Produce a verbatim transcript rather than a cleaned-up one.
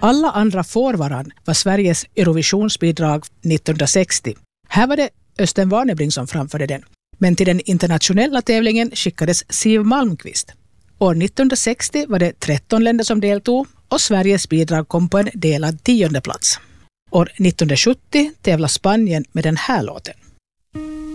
Alla andra får varann var Sveriges Eurovisionsbidrag nittonhundrasextio. Här var det Östen Warnerbring som framförde den. Men till den internationella tävlingen skickades Siw Malmkvist. År nittonhundrasextio var det tretton länder som deltog och Sveriges bidrag kom på en delad tionde plats. År nittonhundrasjuttio tävlade Spanien med den här låten.